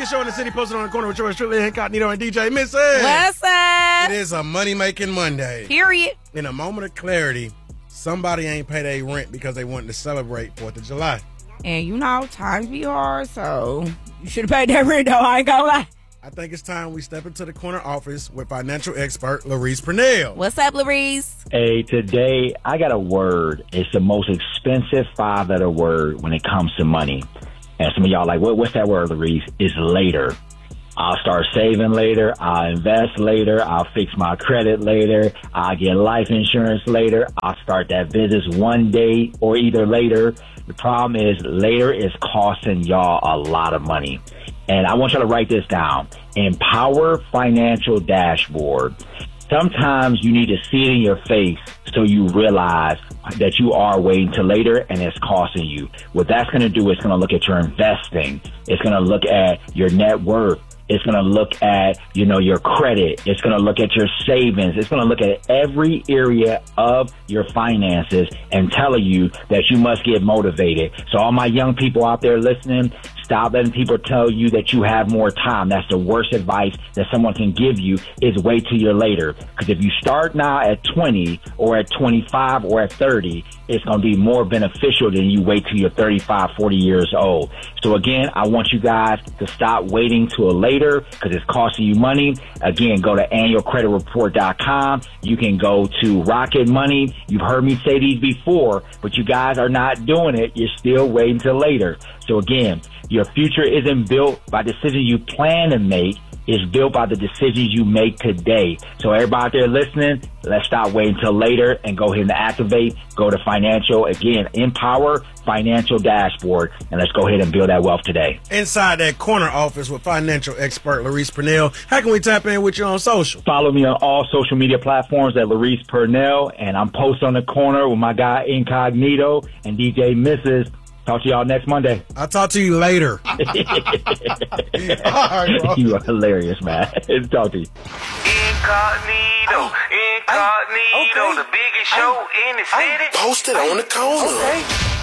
biggest show in the city, posted on the corner with yours truly, Incognito and DJ Missy. What's up? It is a money-making Monday. Period. In a moment of clarity, somebody ain't paid their rent because they wanted to celebrate 4th of July. And you know, times be hard, so you should have paid that rent, though. I ain't gonna lie. I think it's time we step into the corner office with financial expert Larice Purnell. What's up, Larice? Hey, today I got a word. It's the most expensive 5-letter word when it comes to money. And some of y'all like, what's that word, Larice? It's later. I'll start saving later. I'll invest later. I'll fix my credit later. I'll get life insurance later. I'll start that business one day or either later. The problem is later is costing y'all a lot of money. And I want y'all to write this down. Empower Financial Dashboard. Sometimes you need to see it in your face so you realize that you are waiting till later and it's costing you. What that's going to do is going to look at your investing. It's going to look at your net worth. It's going to look at, your credit. It's going to look at your savings. It's going to look at every area of your finances and tell you that you must get motivated. So all my young people out there listening, stop letting people tell you that you have more time. That's the worst advice that someone can give you is wait till you're later. Because if you start now at 20 or at 25 or at 30, it's going to be more beneficial than you wait till you're 35, 40 years old. So again, I want you guys to stop waiting till later because it's costing you money. Again, go to annualcreditreport.com. You can go to Rocket Money. You've heard me say these before, but you guys are not doing it. You're still waiting till later. So again, your future isn't built by decisions you plan to make. It's built by the decisions you make today. So everybody out there listening, let's stop waiting till later and go ahead and activate. Go to financial, again, Empower Financial Dashboard, and let's go ahead and build that wealth today. Inside that corner office with financial expert Larice Purnell. How can we tap in with you on social? Follow me on all social media platforms at Larice Purnell, and I'm posted on the corner with my guy Incognito and DJ Mrs. Talk to y'all next Monday. I'll talk to you later. All right, bro. You are hilarious, man. Talk to you. Incognito, the biggest show in the city. Posted on the corner. Okay.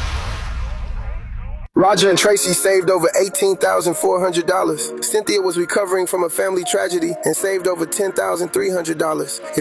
Roger and Tracy saved over $18,400. Cynthia was recovering from a family tragedy and saved over $10,300.